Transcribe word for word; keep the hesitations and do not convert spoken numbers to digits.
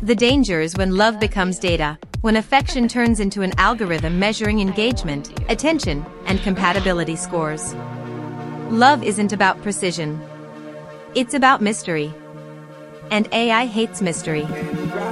The dangers when love becomes data, when affection turns into an algorithm measuring engagement, attention, and compatibility scores. Love isn't about precision. It's about mystery. And A I hates mystery.